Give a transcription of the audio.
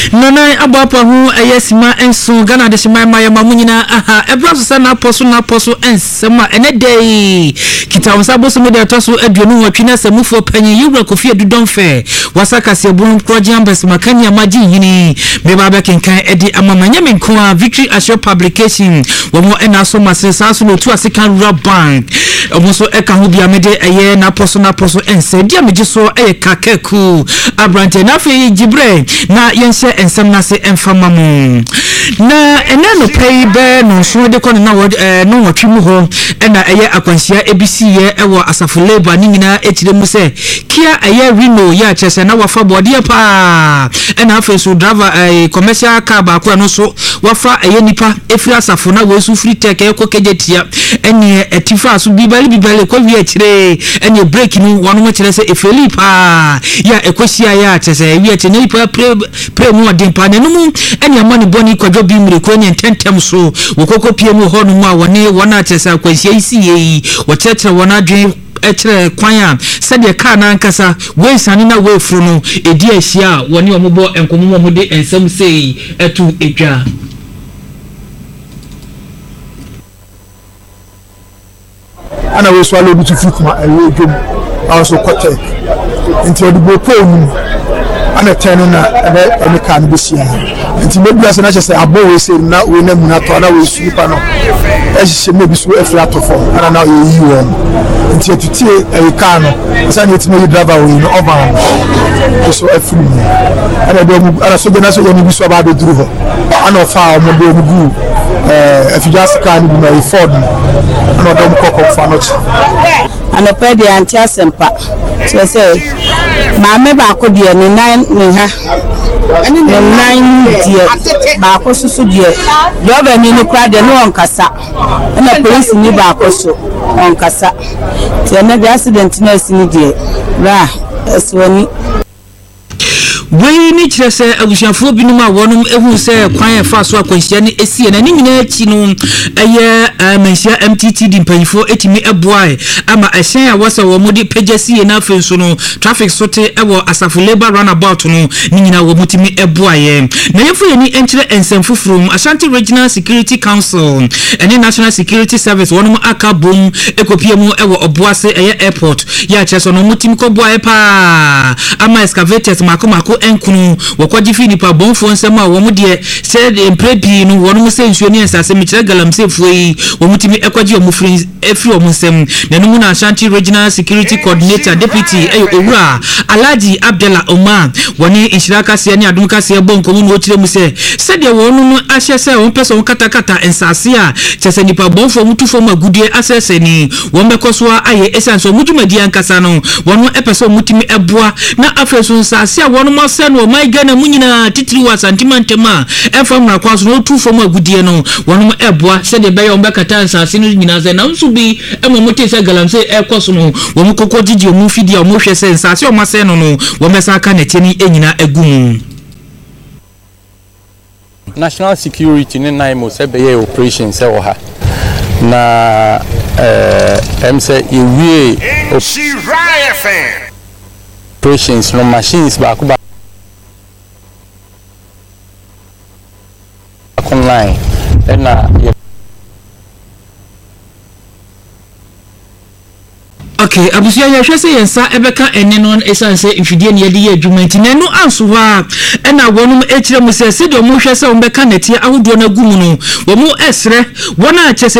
Nana abapa hu ayesima enso Ghana de shima ma yama munyina aha ebra so na aposo ensema ene dey kita wonsabo so de to so aduonu watwina samufo panyi yura kofi adudon fe wasaka se bon proje ambas makani amaji yini me baba kenkan edi amamanya menko Victory Assure Publication wo mo ena so masesa so no tu African Rural Bank omo so eka ho bia me de eye na aposo ense dia meji so eye kakeku abrante na fe jibre na yense ensem na se enfama mu na ene no pay be no so de kono na no watwi mu ho ena eye akwansia ebisiye ewo asafo labor ni nyina etire mu se kia eye Reno ya chese na wafa body pa ena afa so driver commercial car ba ko no so wafa eye nipa efiri asafo na we su free tech eko kejetia ene etifa so bibali ko wi akire ene break ni wonu mo kire se efeli pa ya ekosia ya chese wi akire ni pa pre mu odin pa ne no mu ene amani boni kwadwo bi mire ko ne tentem so wokoko pie mu ho no mu a wona chese akwansia isi yi wo chechire wona dwen echere kwanya sede ka na nkasa we sane na we furu no edi ahia woni omobo enkomo mo de ensem sei etu edwa ana we swallow bitu fukuma ewe dwom also kotek nti odibo ponu ana tenu na ebe ka no besia nti mebi ase na chese abo we se na we na mu na to na we supa no ehye mebi so efra to form ana na yi won nti etutie ka no asa na etime driver we no oba so efri ana do mu ana so be na so yo bi so ba do duru ho ana ofa mo do mu gu efijasi ka ni bi na Ford ana do mu kokko fa no ana pe de anti asempa so say maame ba ko de ni nan ha ani nan de ba ko susu de do ba ni kura de no onkasa na police ni ba ko so onkasa ti na the accident na sini de ra eswani we ni kire se abushafo binum a wonum ehu se kwan fa so akwanhia ne esie na ni nyina achi no eye manhia MTT di mpanyifo etimi eboae ama ehyen a wasa wo mudi pejasie na afenso no traffic sote ewo asafo labor runabout no ni nyina wo mutimi eboae na yefo yeni enkire ensemfufrum Ashanti Regional Security Council ene National Security Service wonum aka bom ekopie mu ewo oboase eye airport ya cheso no mutimi ko boae pa ama excavators mako enkunu wakwaji fini pa bonfo nsema wo mu de said emprepi no wono mu sensuo ni ensase mikire galamse fuyi wo mutimi ekwaji o mu free efri o mu nsem na no mu na Ashanti Regional Security Coordinator Deputy Owura Alhaji Abdallah Omar woni inshiraka se ni adumka se bonko mu no kire mu se said wono mu ahye se won person katakata ensase a chese nipa bonfo mutufo magudie asese ni won bekoso aye esanso mudumadi ankasa no wono epeso mutimi eboa na afeso nsase a wono no my Ghana munyina titiri wa santimantema efam na kwaso no tu fom agudie no wono eboa se de beyo mbekata nsase no nyina ze na nso bi emomote se galamse ekoso no wo kokko gigi omu fidi omu hwe se nsase o mase no no wo mesa aka na tieni enyina agum National Security ne naimo se beye operation se wo ha na MC ewie operations no machines ba ko online and okay abusia ya hwese yensa ebeka ene no esanse mfidie ne yedi adwumanti na no anso ha ena wonum ekire mu se de mu hwese ombeka netie ahodo na gumu no wo mu esre wona achese